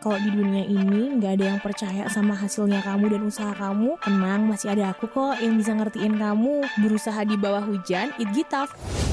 kalau di dunia ini nggak ada yang percaya sama hasilnya kamu dan usaha kamu, tenang, masih ada aku kok yang bisa ngertiin kamu. Berusaha di bawah hujan, it get tough.